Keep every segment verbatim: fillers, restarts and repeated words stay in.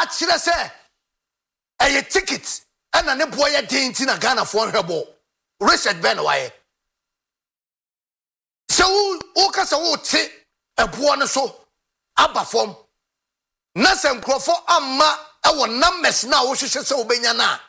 chire say a ticket and an boy a dainty na Ghana for her ball. Richard Ben Why. So, Okasa would say a buona so abba form. Nasem Crawford amma our numbers now, she says so benyana.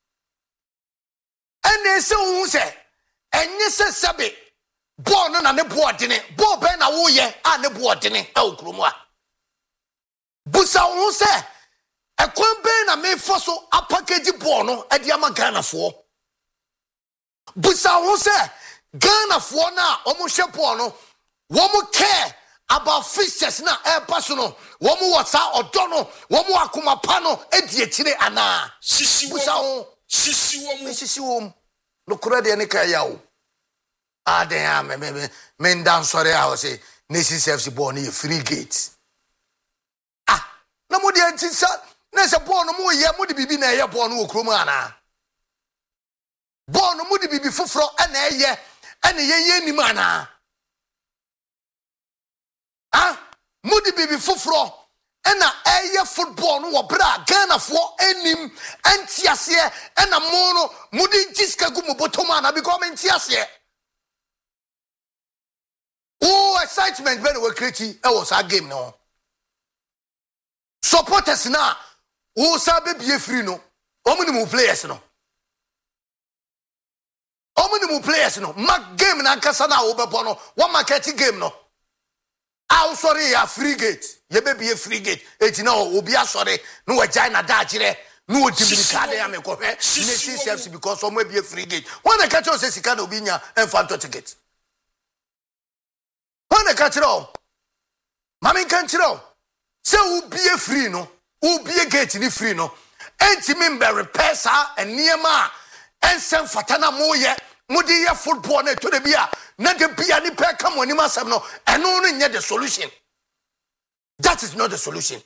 And they say, and you say, Sabi, born on a board in it, Bo Ben a woye, and a board in it, El Krumwa. Busa who say, a quamben a may fossil a package borno at Yamagana for. Busa who say, Ghana for now, almost a porno, one more care about fishes now, air personal, one more water or dono, one more akuma pano, edietine ana. Sisi Busa Sisi womu. Sisi womu. Lukura de nika yao. Ah, damn, me, me, men down sorry, I was say, Nation F C born here, free gates. Ah, no more the anti-sa, Nessa born no more, ya moody be na ya born who crumana. Born no moody be fufro and a ye, and a ye ni mana. Ah, moody be fufro. And a air football no bra Ghana for enim antiasie and a mono mudi jiska gumu botomana become antiasie. Oh, excitement when we create I was a game no. Supporters now who sabe be free no. Omnimu players no. Omnimu players no. Mark game na kasana obepono. One market game no. Ah, sorry, a free gate. You may be a free gate. It's now will be a sorry. No, a China Dajire. No, Jimmy am a coffee. Nation because some may be a free gate. When the catcher says he can't obinia and phantom ticket. When the catcher all, Mammy can't you know? So will be a free no, will be a gate in the free no. And remember repairs and Niama and San Fatana Moye. Mudia football to the beer. Not the beer ni pair come when you must have no, and only yet the solution. That is not the solution.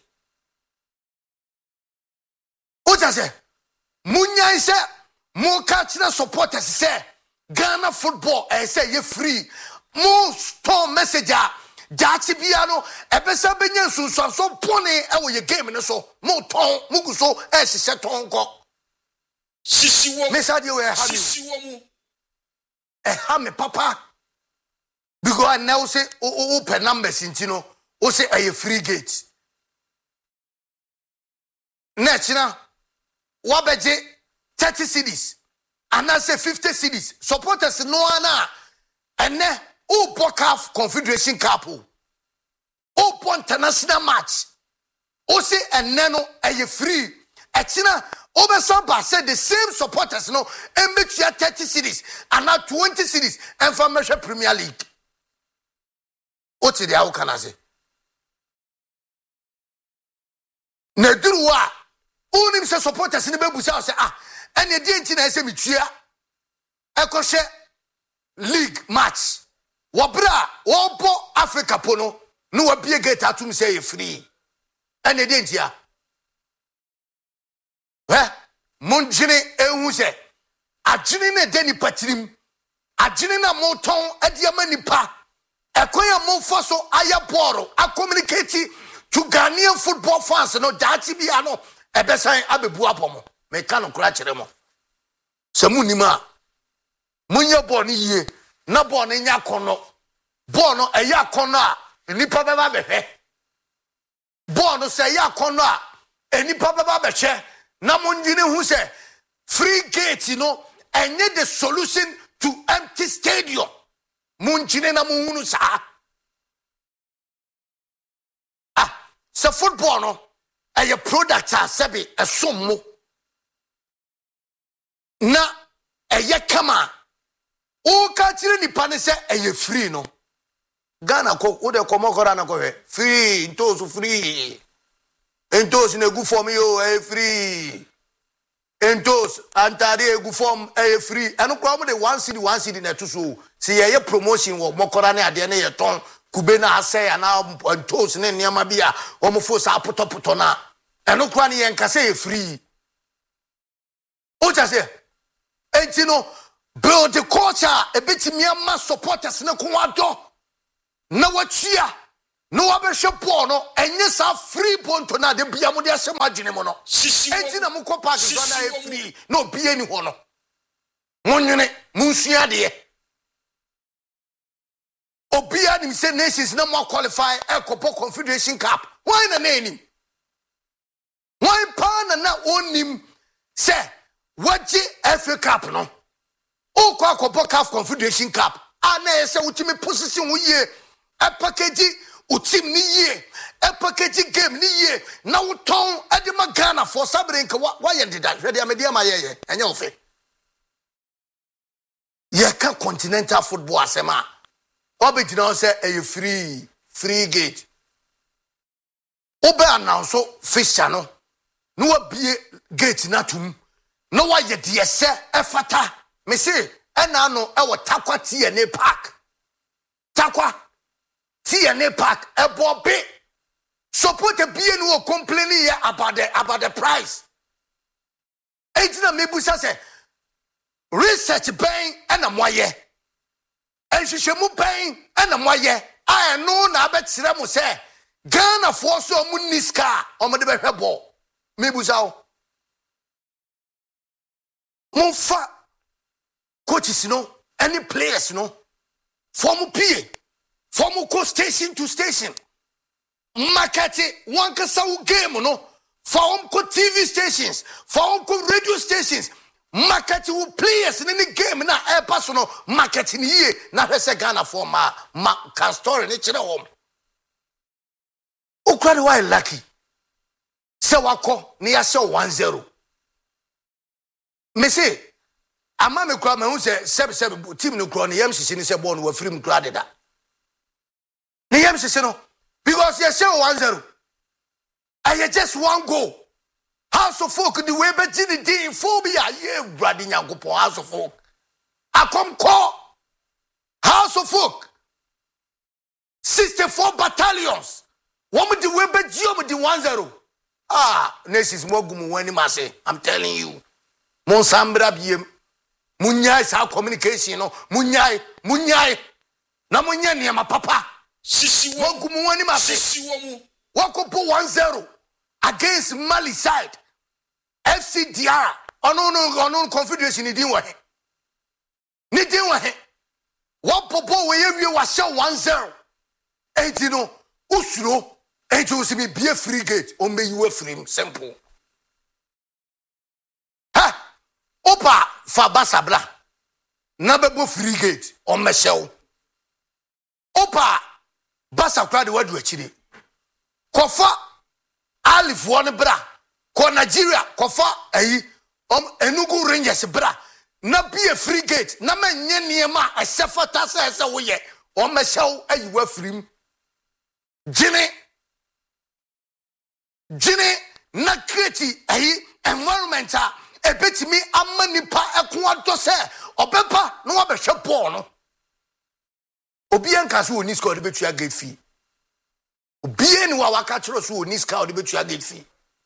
What I say? Munya say, more cultural supporters say, Ghana football, I say you free. More storm messenger, Jachi Biano, a better benyan so so pony, I will your game in the so, more tone, Muguso, as he said, Tonko. Sisi womu. Miss Adio, Sisi womu. Eh, hame papa. Because I now say, oh, open numbers in Tino, or say, a free gate. Next, now, Wabeje, thirty cities, and I say fifty cities. Supporters no ana, and then, oh, Bokaf Confederation Couple, oh, international match, oh, say, and Nano, a free, a China. Obesamba said the same supporters no and make you thirty cities and now twenty cities and for Measure Premier League. What the how can I say? Nedruwa unim se supporters ni bebusa say ah and the day na say mitua ekoshe league match wabra wobo Africa pono no wabie gate atum say you free and the day ntia eh monjine ehu se agine na deni patirim agine na moton adiama nipa ekoya monfo so aya boro a communicate to Ghanaian football fans no dachi bia no ebesan abebu abomo me ka no kura kire mo se munima munye ball ni yie na ball ni nya kono ball no eya kono a nipa beba behwe ball no se eya kono a enipa beba behwe na monjine hu se free gate you know and need the solution to empty stadium monjine na munhunu sa ah se football no a product a sebi a sommo na eye kama o ka kire nipa ne se eye free no Ghana ko wo de komokora na ko free into so free entos in a good form yo a free entos antari a good form a free and no de one city one city na to so see a promotion wo mokora na ade na ye ton kubena asay na entos ne niam bia o mo fo sa potopoto na eno kwa ne yen kase e free o cha say enti no build the culture e betimi ama supporters na ko ado na wachia no abehwe ball no enye sa free ball to na de bia mo de asem agene mo no enti na mo ko park so na e free no bia ni ho no monwene munsua de obia nim say nations na mo qualify e kopo confederation cup why na na nim why pa na na onim say waji F A cup no o kwa kopo C A F confederation cup ana e say utimi position wo ye e package utim ni ye e package game ni ye na wuton ade magana for sabre nka wa ye ndida hwe de amedia ma ye ye enye ofe ye ka continental football asema obegina on say e free free gate obe announce fixture no no wa bie gate na tum no wa ye de se e fata me say ena no e wo takwa tie ne park takwa T N A Park, a bobby. Support a B N O complaining about the about the price. Ejina mebusa say research bang and a moye. And she should move bang and a moye. I know na betre mo say Ghana for so muniska o me de be hwebo. Mebusa o. Monfa coaches no, any players no. Form P From go station to station. Market one can game no. From go T V stations, from go radio stations. Market will players in any game na air personal market in here. Na hese Ghana for ma ma can story ni chire home. Ukradi why lucky. Se wako ni ya show one zero. Me say ama me kwa me hu se sebe sebe team no kro ni yam sisi ni se ball no wa free mu kra deda. Ni yam sisi no because you show one zero. And you just one goal. House of folk the way be gini di phobia ye bradi nyankopon house of folk. Akom call house of folk. sixty-four battalions. Woman the way be gio the one zero. Ah, nesis mogumu wani mase. I'm telling you. Mon sambra biem. Munyai sa communication no. Munyai, munyai. Na munyai ni ma papa. Sisi wo mogumu wani mase. Sisi wo mu. Wakopo one zero against Mali side. F C D R. Ono no ono confederation ni din wa he. Ni din wa he. Wapopo we ye wa show one zero. Enti no usuro enti usimi be free gate o me you free simple. Ha! Opa fa basabla. Na bebo free gate o me show. Opa basa kwa de wadu achire. Kofa Alif one bra. Ko Nigeria kofa ayi um Enugu Rangers bra. Na be a free gate. Na menye niema asefata se ese wo ye. O me show ayi wa free. Jine Jine na create ayi environment a ebetimi amanipa eko ado se obepa no obehwe ball no. Obi anka so oni score de betua gate fee. Obi eni wa waka chiro so oni score de betua gate fee.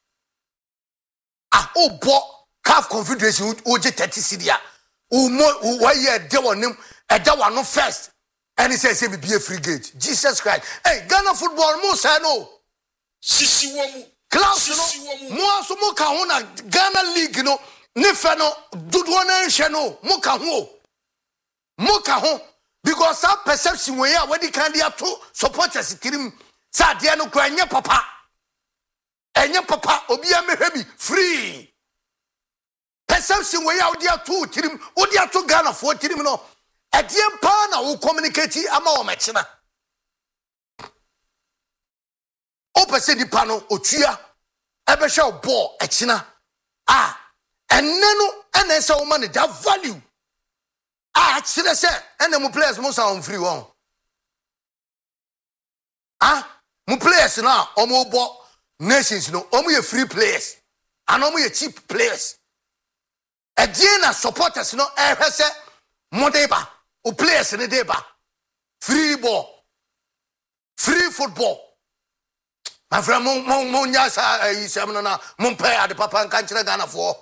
Ah obo C A F confederation oje thirty cedis. O mo wa ye de wonim e da wa no first. And he says, "Say be a free gate." Jesus Christ. Hey, Ghana football, mo say no. Sisi wo mu. Class no. Mo aso mo ka ho na Ghana league no. Ne fe no dudu na nhwe no. Mo ka ho. Mo ka ho because that perception we are when the can dia to supporters tirim sa dia no kwa enye papa. Enye papa obi a mehwe free. Perception we are dia to tirim odia to Ghana for tirim no. Ediem pa na wo communicate ama wo mechina. O pese di pa no otua ebe hwe ball echina. Ah, enne no ene se wo man that value. Ah, chire se ene mu players mo sa on free won. Ah, mu players na omo bo nations no omo ye free players. And omo ye cheap players. Edien na supporters no ehwe se modeba o players in the deba. Free ball. Free football. My friend, mon mon mon yasa is na mon pay the papa and country Ghana for.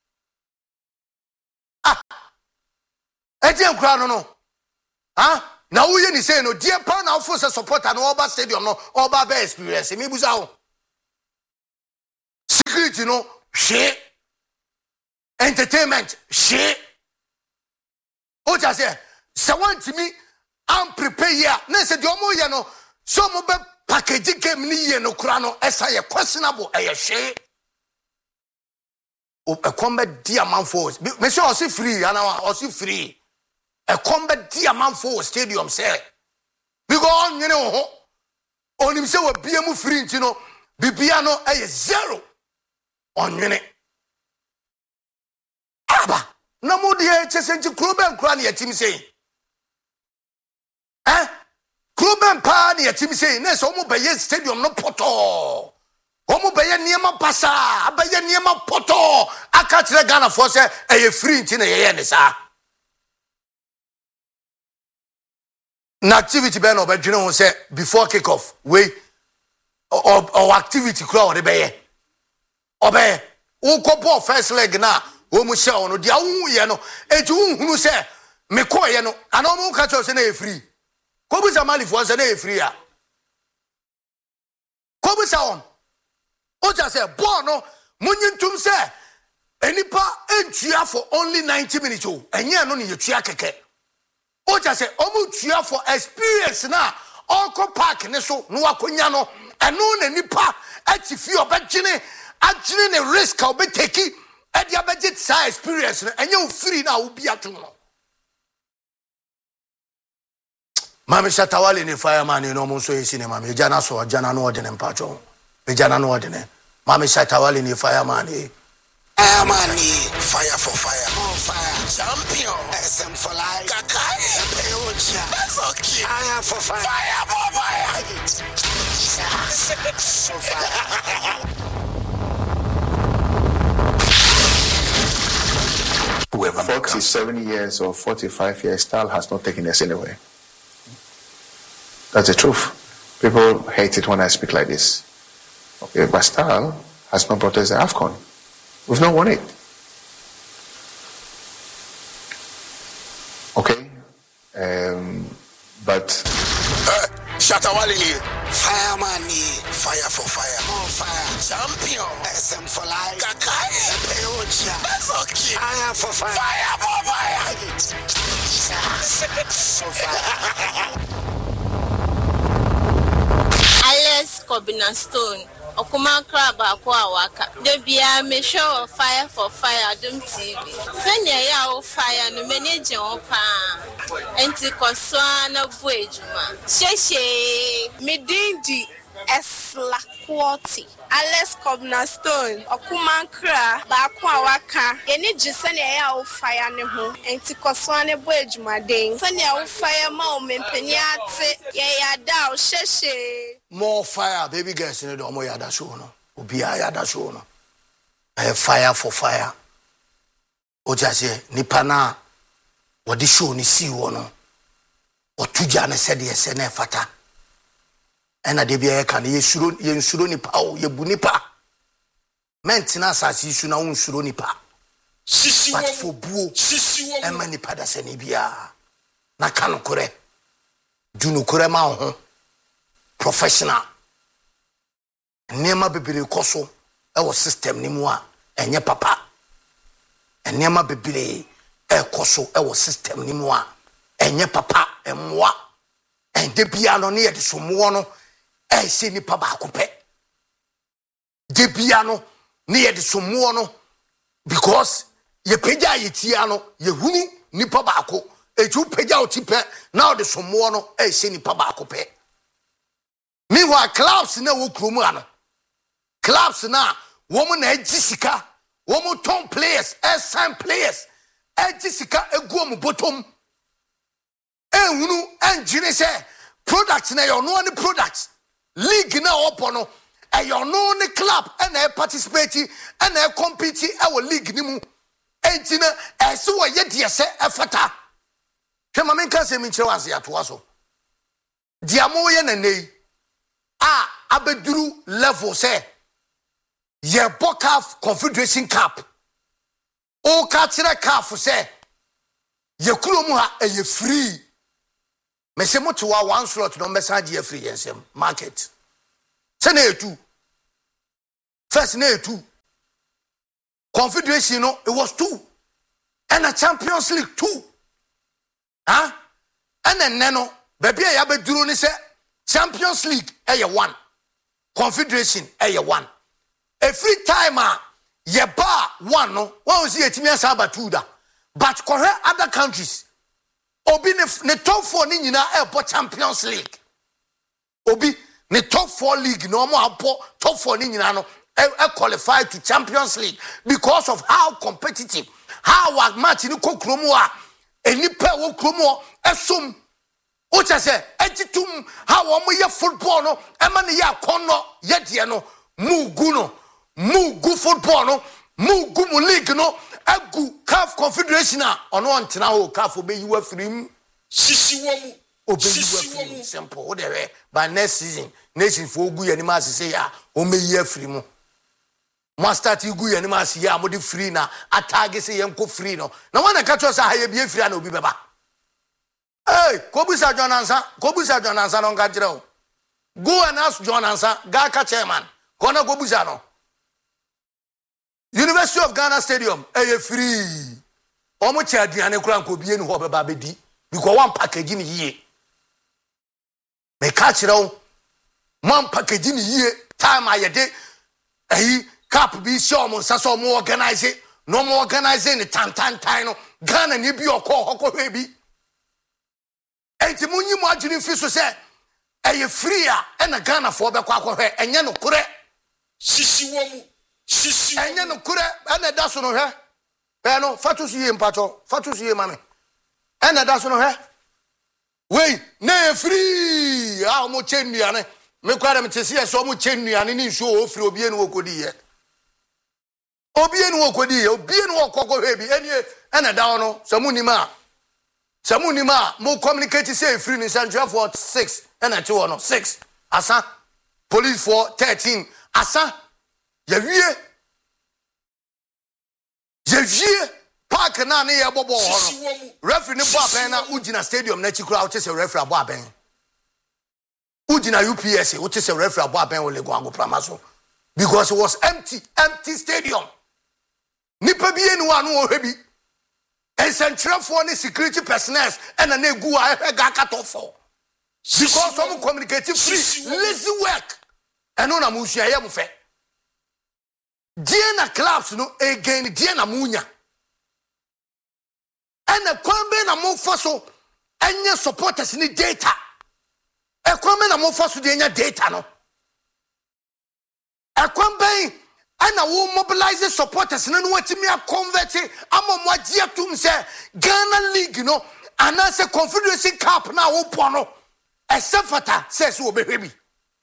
Ah. Etienne Crown no. Ah, Now we ni say no dear pa na force support and Oba Stadium no Oba be experience me buza ho. Security no shit. Entertainment shit. O just say say want me am prepare here. Na say the omo ye no so mo be package game ni ye no kura no esa ye questionable e ye shit. O e combat diamond force. Me say o si free and o si free. A combat diamond force stadium say. Because you know on him say we be mu free you know bibia no e zero on minute. Aba na mo de chesenti kroben kra na yatim say. Eh? Kroben pa na yatim say na so mo be stadium no poto. Omo beye niema pasa, abeye niema poto. Aka kire Ghana for say e free nti na ye ne sa. Na activity be no be dwene ho say before kick off we or, or activity kura o de beye. Obe wo kopo first leg na wo mu share no dia wo ye no eti wo hunu say me ko ye no ana mo ka cho say na e free. Ko bu sa mali for say na e free a. Ko bu sa on o just say ball no munyintum say enipa entua for only ninety minutes o enye no ne yetua keke o just say omu tua for experience na onko park ne so no akonya no eno na nipa atifi obegene agene ne risk a obeteki e dia budget sa experience no enye o free na obi ato no Mami Shatawale ni fireman no mo so yesi ne mami jana so jana no odene mpacho Ejana no ordine. Mami Shatawale ni fireman eh. Fireman fire for fire. On fire. Champion. S M for life. Kakai. Peocha. That's okay. Fire for fire. Fire for fire. So fire. Whoever forty-seven years or forty-five years, Style has not taken us anywhere. That's the truth. People hate it when I speak like this. Okay, but Style has not brought us the AFCON. We've not won it. Okay, um, but uh, Shatawale, fireman, fire for fire, on fire, champion, S M for life, Kakai, Peocha, that's okay. Fire for fire, fire for fire. So fire. Alex Kobina Stone. Okuma crab akwa waka. De bia me show fire for fire Adom T V. Senya ya o fire no manage on pa. Enti koswa na bu ejuma. Sheshe Medindi Esla Quality. Alex Kobina Stone. Okuma crab akwa waka. Eni jisenya ya o fire ne ho. Enti koswa na bu ejuma den. Senya o fire ma o mempeni ate. Ye ya da o sheshe. More fire, baby girls in the Omo Yada show no. Ubi Yada show no. Eh, fire for fire. O just say nipa na what the show ni si wono. O tuja ne said yes ne fata. Ena de bia kan ye suro ye nsuro nipa o ye bu nipa. Mentina asasi isu na unsuro nipa. Sisi But wo for buo sisi wo ema nipa da se ni bia. Na kan kore. Dunu kore ma ho. Professional. Nema bebere koso ewo system ni mu a enye papa. Nema bebere e koso ewo system ni mu a enye papa emwa. Ende bia no ne ye de somo no e se nipa ba akopɛ. De bia no ne ye de somo no because ye pagya ye tia no ye hunu nipa ba akɔ. Eju pagya otipe na de somo no e se nipa ba akopɛ. Meanwhile, clubs na wo kromu ano. Clubs na woman na ejisika, woman ton players, sign players, ejisika egu mu bottom. Ehunu engineer say product na your no any product. League na opo no, e your no any club and e participate and e compete e wo league ni mu. Engineer e so wo ye de se e fata. Kema men kan se min kire wanse atoa so. Dia mo ye na nei. Ah, abeduru level say ye Bokaf Confederation Cup. O ka kire cup say ye kurom ha e ye free. me se mo to wa one slot no message ye free yensem market se na etu first na etu Confederation no it was two and a Champions League two huh and then no baby ya be duro ni se Champions League eh one Confederation eh one every time ah ye ba one no one see etimi asaba two da but correct other countries obi ne, ne top four ni nyina e Champions League obi ne top four league no mo abo top four ni nyina no e, e qualify to Champions League because of how competitive how our match ni kokromu a enipa wo kromu esom o cha se ejitum how wo ye football no e ma ne ya kono ye de no mugu no mugu football no mugu mu league no agu C A F Confederation a ono antena ho C A F obeyi wa firim sisi womu obeyi wa firim simple o de by next season nation for ogu ye ni ma se ya o meyi afirimu mo start igu ye ni ma se ya mo de free na atage se ye nko free no na wana ka cho sa ha ye bi free na obi beba hey kobusa John Ansa kobusa John Ansa no nka kire o go and ask John Ansa ga ka chairman ko na kobusa no University of Ghana Stadium eh free omo che aduane kura nko bie ni ho beba bedi because one package ni yie me ka kire o one package ni yie time ayede eh cap bi show mo nsa so mo organize no mo organize ni tan tan tan no Ghana ni bi okọ hoko hwe bi enti munyi mo adwene fi so se eh free a na Ghana fo be kwa akọ hwe enye no kure sisi womu sisi enye no kure ena da so no hwe be no fatus yie mpacho fatus yie mame ena da so no hwe wey na free a mo chenuane me kwara me tese ye so mo chenuane ni nso o free obi enu okodi ye obi enu okodi ye obi enu okoko hwe bi eni ena da no samunima samunima mo communicate say free ni central for six ena che wo no six asa police for thirteen asa ya wie ya wie park na na ye bobo ho no referee ni bo aben na ugina stadium na chikura o chese referee abo aben ugina U P S o chese referee abo aben o lego ago pramaso because it was empty empty stadium nipa bi enu anu o hwebi and central for ni security personnel and na egu a ga katofo because some communicative free lazy work eno na mu hia ye mu fe Diana clubs no again Diana munya and a kwambe na mo foso anya supporters ni data e kwambe na mo foso de anya data no e kwambe ana wo mobilize supporters na no watimi a convert amom wagie tum se Ghana League no ana se Confederation Cup na wo po no e sefata says wo behwebi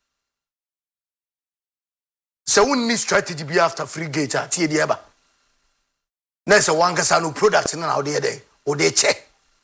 so we need strategy be after free gate at the eba. Next one kasa no product na how dey dey. O dey check.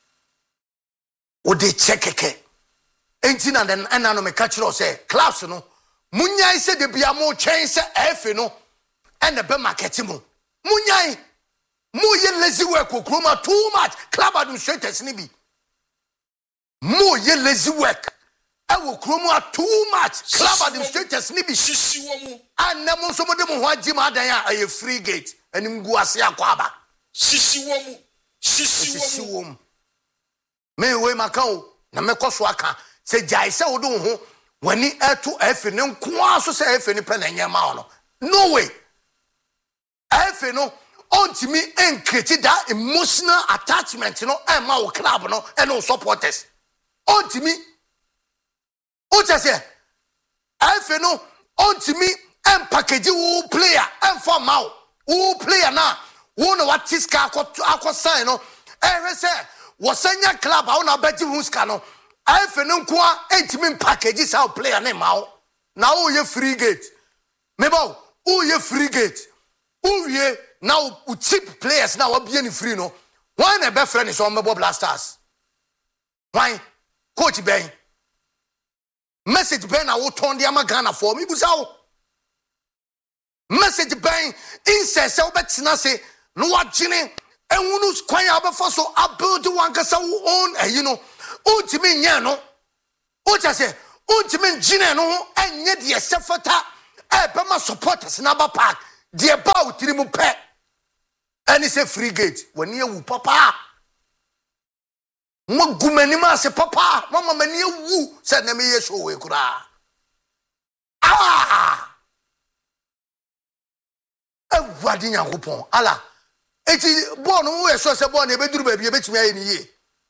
O dey check keke. Enti na den na no me catch you say class no. Munyai say de bia mo twen say efe no. E na be market mo. Munyai. Mo ye lazy work okroma too much. Club administrators ni bi. Mo ye lazy work. I will chroma too much. Club administrators ni bi sisi womu anam so mo de mo ho agima dan a free gate anim gu ase akwaba sisi womu sisi sisi womu wom me we maka o na me koso aka se jai se wo do ho wani eto efe ne nko aso se efe ne pe na nyama no no way efe no ontimi encreate that emotional attachment no e ma wo club no e no supporters ontimi o just say efe no ontimi em package wo player em form out wo player na wo no what tiska akọ sign no ehwe se wo sanya club a wo na beti huska no efe no nko a entimi package sa player na ma wo na wo ye free gate me ba wo ye free gate wo ye na wo cheap players na wo bia ni free no why na be friend so mebo blasters why coach ben message ben na wo ton dia magana for me busa wo message ben insert se obetena se no wagene enwunu kwan abefa so abuild one kasa wo own eh you know untimi nya no o cha se untimi ngine no ho enye de sefata e be ma supporters na ba park de ba utiri mu pe ani se free gate wani ewu papa mo gumani ma se papa mama mani ewu se na me yeso we kura ah awadi nyankopon ala eti ball no we so se ball na be duru ba bi e betimi aye ni ye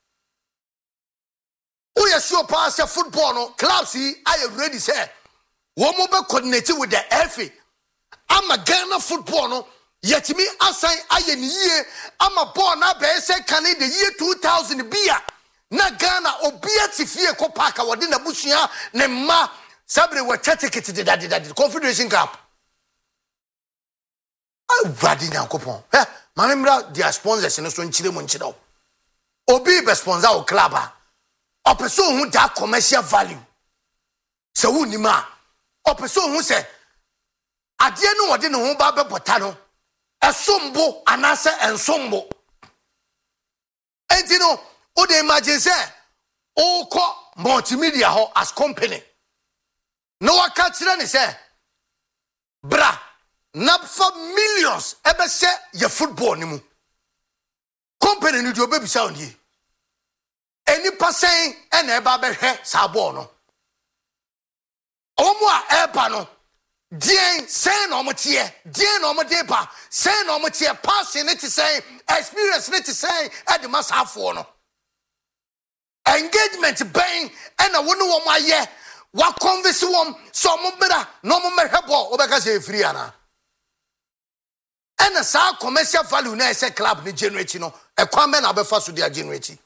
o ye sure pass football no clubs yi are ready say wo mo be coordinate with the F A ama Ghana football no yetimi assign aye ni ye ama ball na be say Canada year two thousand bia na Ghana obia tifie ko park wode na busua ne ma sabre we ticket de dade dade Confederation Cup awadi nyankopon eh mamemra dia sponsors no so nchire mo nchire o obi be sponsor o club a opeso hu da commercial value se woni ma opeso hu se ade no wode ne ho ba bebota no esombo anase ensombo enti no o de imagine say o ko multimedia ho as company no waka kire ne say bra na for millions ebe se ye football ni mu company ni do obebi sound ye eni pasen ena eba be hwe sa ball no omo a eba no dien say no mo tie dien no mo de pa say no mo tie pass ni ti say experience ni ti say e de masafo no engagement ben ena wo no wo mo aye wa converse wom so mo bera no mo mehwe ball obeka say free ana ena sa commercial value na ese club ni generate no e kwame na befa so dia generate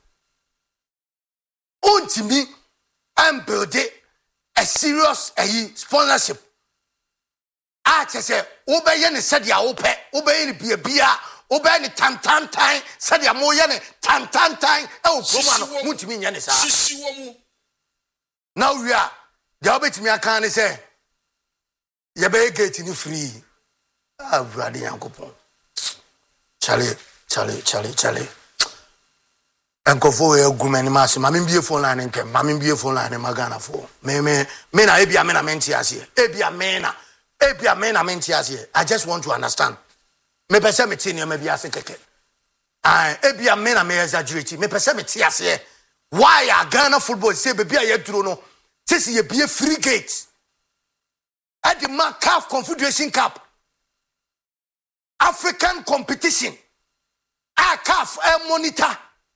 untimi am build a serious a sponsorship a chese obeye ne sadia wo pe obeye ne bia bia obeye ne tantantan sadia mo ye ne tantantan e o promo no untimi nya ne sa sisi wo mu now we are the obetimi aka ne say ye be gate ni free ah brother yankopon chale chale chale chale enkofo e gumani mas mame bie phone line nke mame bie phone line magana fo me me me na ebia me na menti ase ebia me na ebia me na menti ase I just want to understand me pese me tie ne bia ase keke ah ebia me na me exaggerate me pese me tie ase why are Ghana football say be bia ye duro no tisi ye bie free gate at the C A F Confederation Cup African competition a C A F a monitor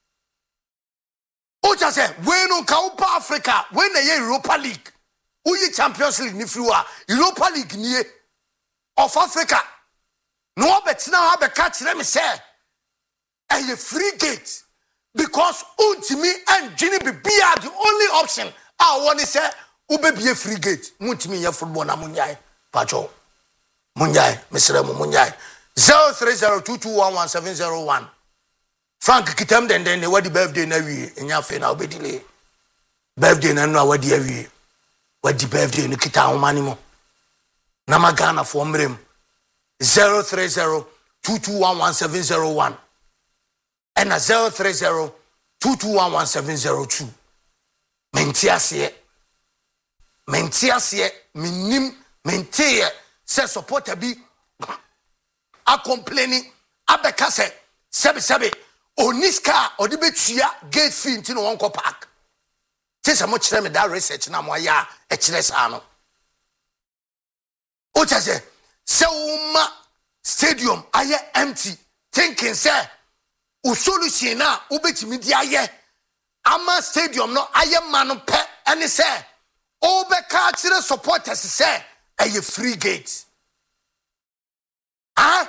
o just say when on Copa Africa when the Europa League uyi Champions League ni friwa Europa League ni of Africa no bet now have a catch let me say a free gate because untimi and Jimmy be the only option I want to say ube be a free gate untimi ya football na munyai pacho munyai Mister Mo munyai zero three zero two two one one seven zero one Frank kitam den den wadi birthday na wi enya fe na obedile birthday na no wadi awi wadi birthday no kita homani mo na magana fo mrem zero three zero two two one one seven zero one and zero three zero two two one one seven zero two mentiase mentiase minim mentie se supporter bi a complaining abeka se sebe sebe oniska odi betua gate fee ntino wonko park tese mo kire me that research na mo ya e kire sa no o tese se uma stadium aye empty thinking say o solution na obetimi di aye ama stadium no aye man pe ene say o be ka kire supporters say aye free gate ah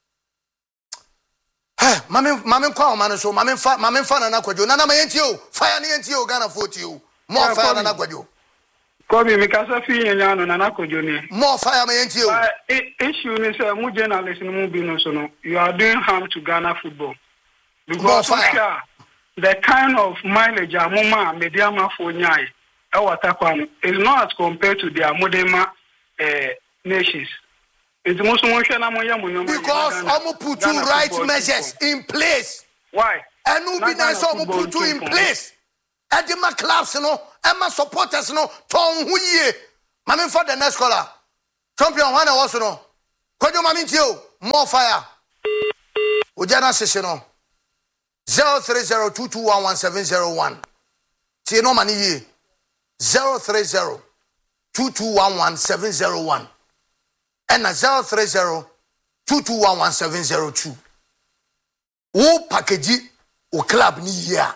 eh mame mame kwa o man so mame fa mame fa na na kwadwo na na mayenti o fire na yenti o Ghana forty o more fire na na kwadwo Kobi mi kasa fi yenya no na na kwadwo ni more fire mayenti o issue ni say mu journalist no mu bi no so no you are doing harm to Ghana football because the kind of mileage amoma mediama for nyai e watakwa no is not as compared to their modern eh nations. Because Omo put two right measures in place. Why? And who be nice Omo put two in place. edema clubs no Emma supporters no ton hu ye mame for the next caller champion one was no kwadwo mame ntio more fire ojana sese no zero three zero two two one one seven zero one tie no mane ye zero three zero two two one one seven zero one and zero three zero two two one one seven zero two wo package o club ni here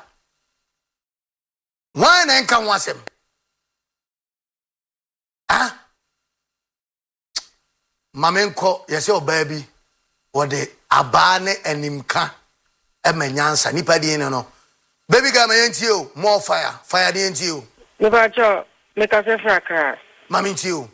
one and can was him ah mamenko yesi o baby o de abane animka emenyansa nipa di no baby ga mayenti o more fire fire di enti o me ba jo me ka se fraka mamenti o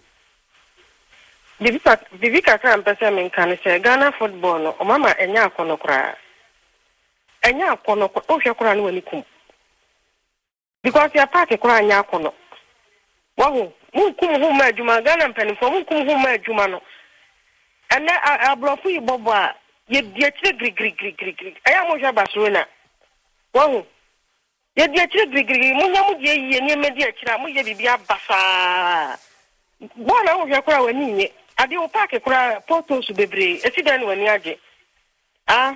bibi ka bibi ka ka mpese me kan se Ghana football no o mama enya akono kra enya akono ko o hwe kra no wani kum because ya party kra enya akono wahu mu kum hu ma adwuma Ghana mpanifo mu kum hu ma adwuma no ene abrofu ibobo a ye die kire gri gri gri gri gri aya mo hwe Barcelona wahu ye die kire gri gri mu nya mu die yi ne me die kire mu ye bibia basa bona wo hwe kra wani nye ade o party kra photos bebre esiden wani age ah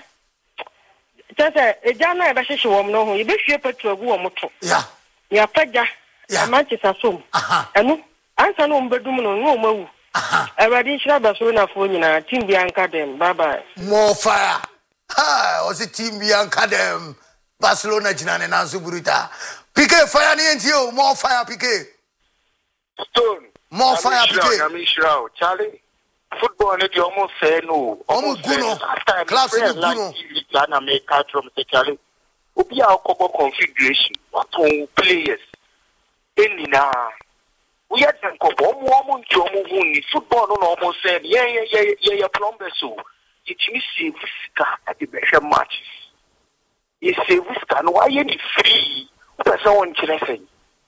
tete ejana e ba hwehwe wom no ho ye be hwe petrol gu wom to yeah ya paja ya Manchester som anu ansa no mbedum no no mawu everybody shira Barcelona fo nyina team Bianca dem bye bye more fire ha o si team Bianca dem Barcelona jina ne nanso buruta P K fire ni enti o more fire P K Stone more fire P K I'm sure Charlie football no dey almost say no almost guno class ni guno Ghana make out from the Charlie obi a okobo configuration what on players enina we had them kobo omo omo nti omo hu ni football no almost say yeah yeah yeah yeah yeah plumber so it means see ska at the best matches you say ska no why any free person on chile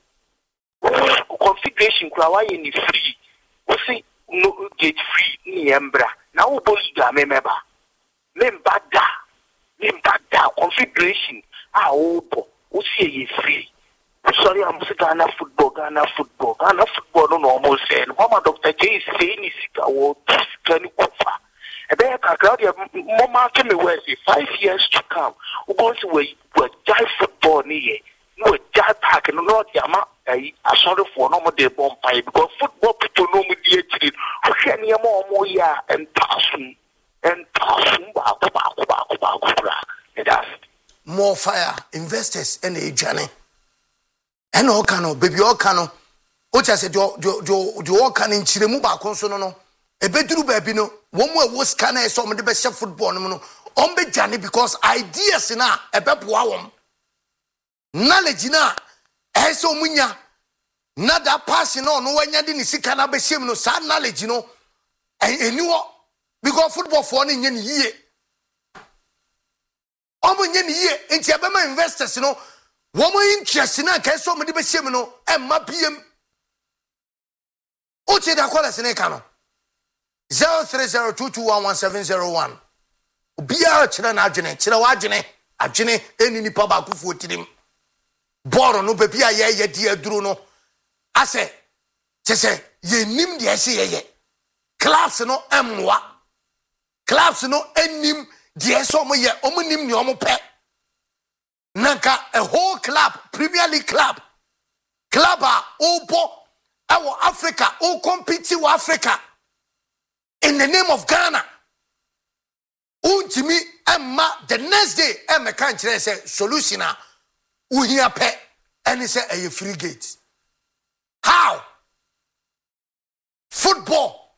configuration kwa why any free we see no get free ni embra na wo boliga memeba memba da memba da configuration ah opo o see ye free sorry I'm saying Ghana football Ghana football Ghana football no normal say mama Doctor J is saying is our can kufa e be ka Claudia mama ke me we say five years to come we go to we we jai football ni ye no jai park no no yama eh asori for no mo dey bomb pie because football people no mo dey chiri o hwe ne mo mo ya and passion and passion ba ko ba ko ba ko ba ko that's more fire investors and a journey and all cano baby all cano o cha se do do do all can in chiremu ba ko so no no e beduru baby no wo mo e wo scanner e so mo de be chef football no no on be journey because ideas na e be boa wom knowledge na e so munya na da pass no no wanya de ni sika na be shem no sa knowledge no eniwo because football for no nya ni yie omo nya ni yie enti abema investors no wo mo interest na ka so mo de be shem no e ma piem o che da kwala sene ka no zero three zero two two one one seven zero one obia kire na adwene kire wa adwene adwene eni nipa ba kufu otirim boro no baby a ye ye di aduro no ase chese ye nim de ase ye ye class no emwa class no enim de so mo ye omo nim ni omo pe nanka a whole club Premier League club club a obo awo Africa o compete with Africa in the name of Ghana untimi emma the next day emma kan kire say solution a uhia pe and say a free gate how football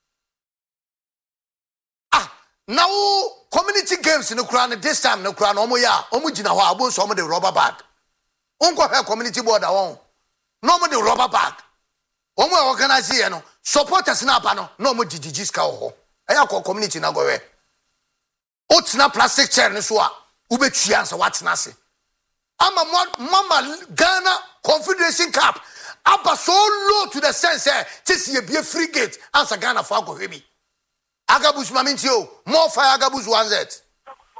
ah now community games no kura this time no kura no omo ya omo gina ho abon so omo the rubber bag onko he community board a won no omo the rubber bag omo organize here no supporters na apa no no omo gigigi ska ho eya ko community na go we otina plastic chair ni so a ubetua ansa watena se ama mama Ghana Confederation Cup aba so low to the sense eh this ye be a free gate answer Ghana for go hebi Agabus mamintio more fire Agabus one z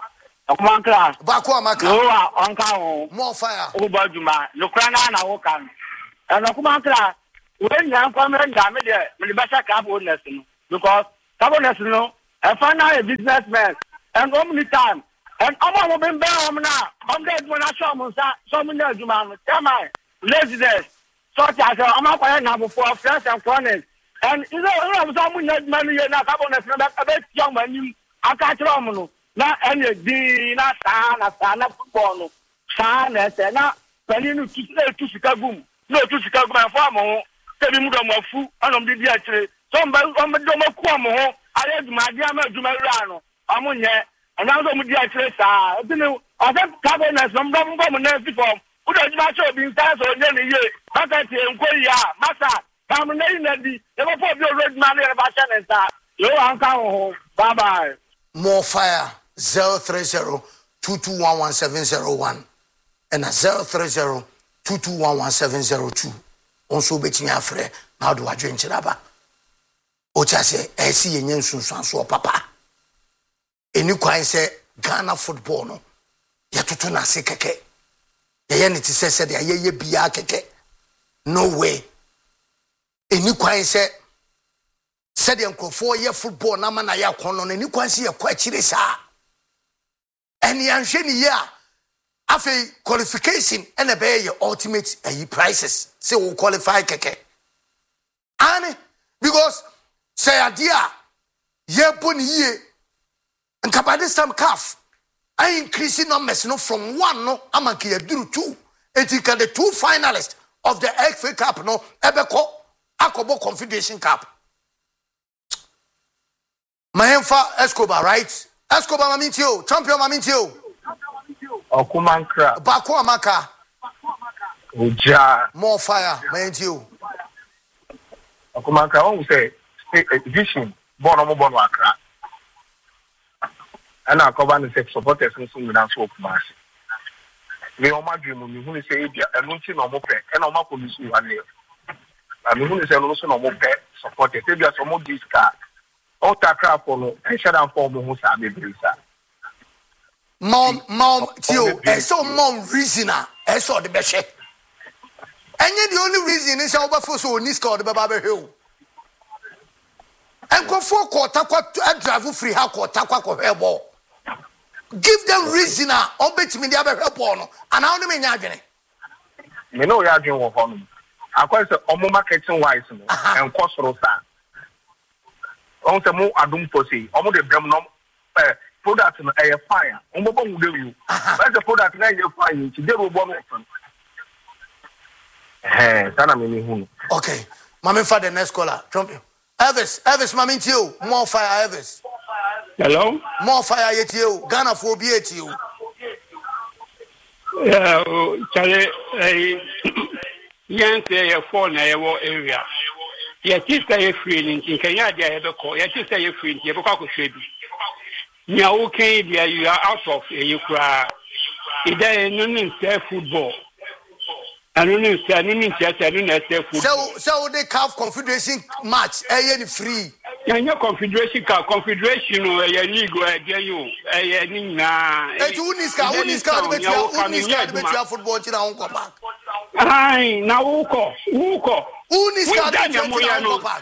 Okuman class. Baako amaka. No wa onka ho. More fire. Oba juma. No kra na na wo kan. And Okuman class. When you come and damn it, the better carboness, because carboness, no, a final businessman, and how many time, and I'm going to be now. I'm dead when I saw some in the man, tell my laziness, such as I'm not going to have for friends and friends. And you know, some money and carboness, a bit young man, you I can't tell not any dinner, son, son of football, son, and not when you to Chicago, no to Chicago, my farmer. Tell me more food, and I'm the actually. Somebody, I'm a dome of Cuomo. I had my dear Jumarano. I'm on here, and I'm going to be actually. I don't know. I have cabinets from Robin Common before. Who does not show being tired or nearly a year? Master, Master, I'm name that the never put your red money about Shannon. You are home. Bye bye. More fire zero three zero two two one one seven zero one and a zero three zero two two one one seven zero two. Also betting afre now do I drink chiraba. Ocha say I see a name soon so papa. Any quine say Ghana football no. Yatutuna se keke. The yanity says that ye ye biya keke. No way. Any quine say said uncle four year football na man ya kono any quine see a quite chirisa. And the ancient year. After qualification and obey your ultimate uh, prices. Say we qualify keke. And because say idea ye pon ye and by this time calf I increasing numbers no from one no amanki do two. It is the two finalists of the F A Cup no ebeko akobo Confederation Cup. Mahemfa Escobar, right? Escobar mamintio, champion mamintio. Okuman crab. Baako amaka. Uja. More fire, mind you. Okuman crab. We say vision. Born on born wakra. And I cover the sex supporters and some dance work mass. Me on my dream, we who say India and don't see no more pay and no more police you are there. And we who say also no more pay supporters. Maybe some more this car. All that crap for no. I shut down for who say be brisa. Mom, mom, tio, and so mom reasoner, and so the best. And yet the only reason is our for so Niska the Baba Hill. And go for quarter a drive free how quarter ball. Give them reasoner, or bet me the other porno, and how do you mean? You know, you are doing for me. I call it a moment catching wise and cost rosa. On the more Adum Possi, almost the Bramnom. Product in a fire. Umbo will do you. That's the product in a fire. They will bomb it. Eh, Sana Mini. Okay. Mammy for the next caller. Trump you. Elvis, Elvis, Mammy to you. More fire, Elvis. Hello? More fire yet you. Ghana for be at you. Yeah, Charlie, a young say a phone area. Yet you say a free in Kenya, they have a call. Yet you say a free, you have a should be. Nya okay there you are out of you cry. It there no need football. I don't know say no need football. So so they have confederation match eh free. Yeah, confederation car confederation no eh league eh there you eh ni na. Eh tu uniska uniska de betia uniska de betia football ti na onko park. Ai na uko uko. Uniska de betia na onko park.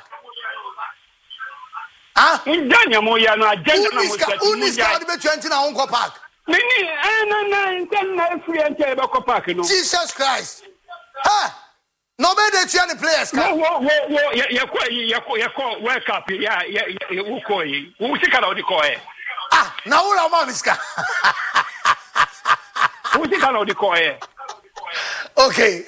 Ah, Daniel Moya no agenda na Uniska Uniska de betia na onko park. Nini eh na na na free enter be ko park no. Jesus Christ. Ha! No be dey cheer the players ka. Wo wo wo ye ko ye ko ye ko World Cup ya ye wo ko yi. Wo sika na odi ko e. Ah, na wo la man iska. Wo sika na odi ko e. Okay.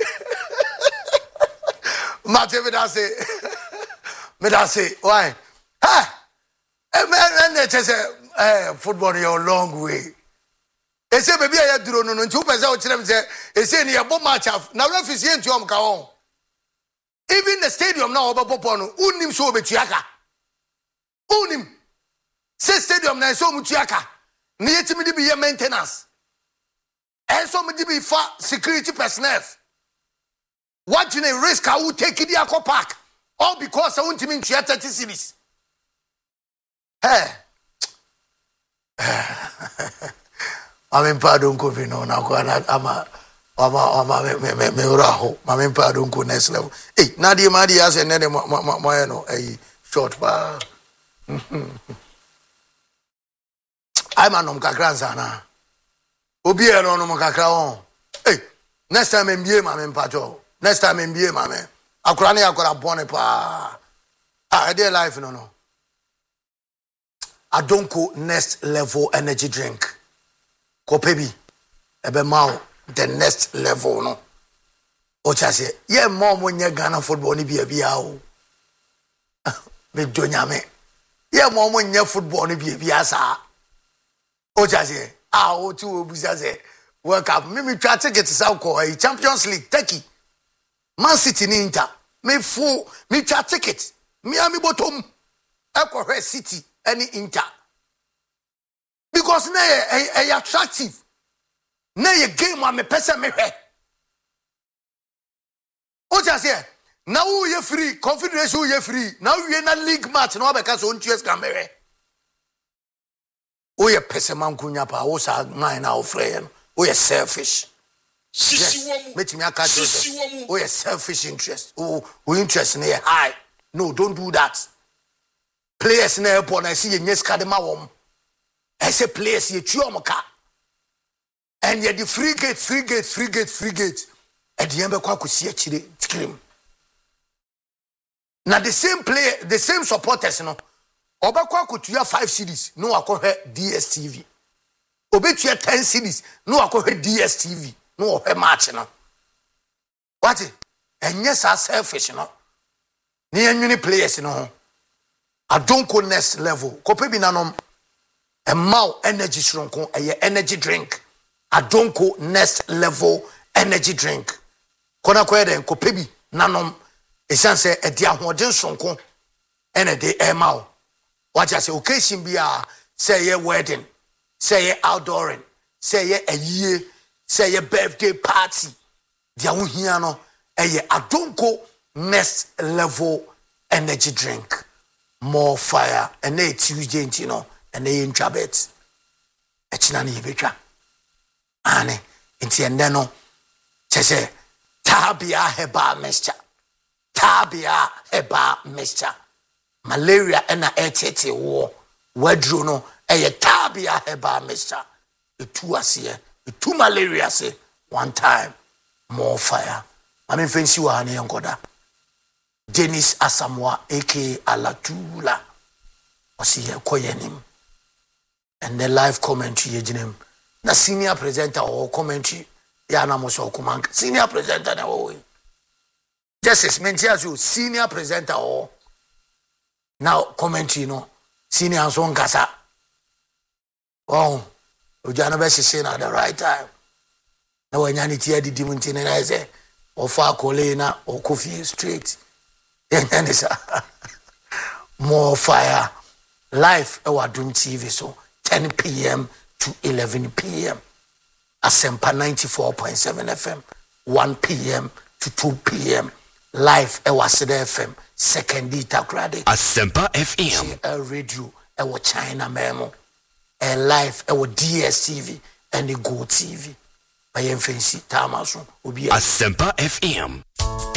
Mate me da say. Me da say, why? Ha! Eh man, and say eh football is a long way. E say baby I duro no no nti upese o kire me say e say ne yebo match af na referee see nti o mka won. Even the stadium now obopopo no unim so obetuaka. Unim. Say stadium na so mutuaka. Ne yetimi di be maintenance. And so many be for security personnel. Watching a risk I will take it the park. All because I want to mean thirty cities. Hey. Mame pa don't go no na ko na ama ama ama me me me uraho. Mame pa don't go next level. Hey, na di ma di ase ne mo mo mo no eh short pa. I man nom kakra nsana. Obi e no nom kakra won. Hey, next time M B A mame pa jo. Next time M B A mame. Akura ne akura born pa. Ah, dey life no no. Adonko next level energy drink. Kopebi ebe mau the next level no. Ocha say, ye mom when ye Ghana football ni bia bia o. Me donyame. Ye mom when ye football ni bia bia sa. Ocha say, ah o tu obuza say, World Cup me me try ticket sa ko e Champions League Turkey. Man City ni Inter. Me full me try ticket. Me ami bottom. Ekwo City any Inter. Because na e attractive. Na ye game a me person me hwe. O just say now you free confederation you free. Now you na league match no abeka so ntu eska me hwe. O ye person man kunya pa o sa man na o free no. O ye selfish. Sisi womu. Let me aka you. O ye selfish interest. O o interest na ye high. No, don't do that. Players na airport na see ye nyeska de ma wom. I say players ye tue omoka. And ye the free gate, free gate, free gate, free gate. At the end be kwa kusi akire scream. Now the same player, the same supporters no. Oba kwa kutua five series, no akohwe D S T V. Obe tua ten series, no akohwe D S T V. No akohwe match no. What? Enye sa selfish no. Ni enwini players no. Adonko next level. Kope bi nanom a mau energy shronko a energy drink. Adonko next level energy drink. Kona kwede kope bi nanom esan se e dia hoden shronko ene de e mau. What I say occasion bia say ye wedding, say ye outdooring, say ye a year, say ye birthday party. Dia wo hia no e ye Adonko next level energy drink. More fire and a Tuesday, you know, and they in Jabet. A chinani betra. Ane, inti endeno, chese, tabia heba mescha. Tabia heba mescha. Malaria and a etete war. Wedruno, a tabia heba mescha. The two are here, the two malaria say, one time, more fire. I mean, fancy you are an young Dennis Asamoah, aka Alatula, was here koyenim. And the live commentary, yejinim. Na senior presenter or commentary, yana moso kumank. Senior presenter na wo. Just as mention as you senior presenter or now commentary no senior so nkasa. Oh, ujana be sise na the right time. Na wanyani tia di dimunti na say ofa kole na okofie straight. More fire. Live Ewadum T V so ten p m to eleven p m Asempa ninety-four point seven F M one p m to two p m Live Ewasida F M second Itakrade Asempa F M a radio Ewa China Memo a live Ewa D S T V and the Go T V by M F C Tamaso Asempa F M.